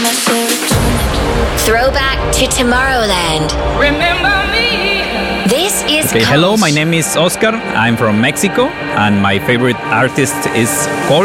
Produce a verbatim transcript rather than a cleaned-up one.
Throwback to Tomorrowland. Remember me. This is Okay, hello, my name is Oscar. I'm from Mexico, and my favorite artist is Cole.